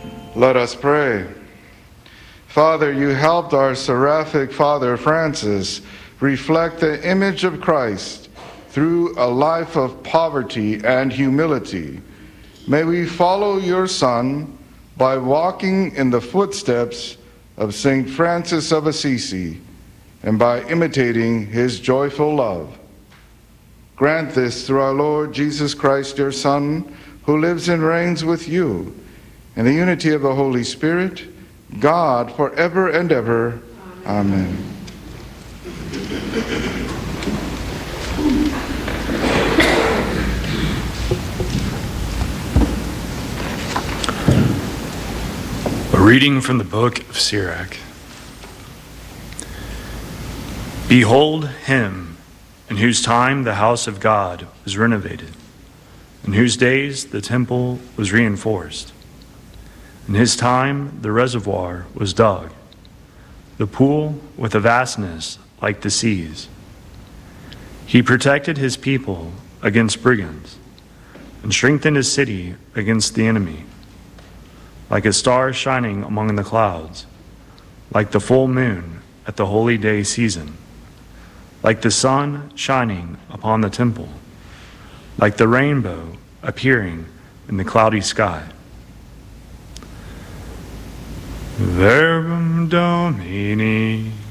Let us pray. Father, you helped our seraphic Father Francis reflect the image of Christ through a life of poverty and humility. May we follow your Son by walking in the footsteps of St. Francis of Assisi and by imitating his joyful love. Grant this through our Lord Jesus Christ, your Son, who lives and reigns with you in the unity of the Holy Spirit, God, forever and ever. Amen. A reading from the book of Sirach. Behold him in whose time the house of God was renovated, in whose days the temple was reinforced. In his time the reservoir was dug, the pool with a vastness like the seas. He protected his people against brigands and strengthened his city against the enemy. Like a star shining among the clouds, like the full moon at the holy day season, like the sun shining upon the temple, like the rainbow appearing in the cloudy sky. Verbum Domini.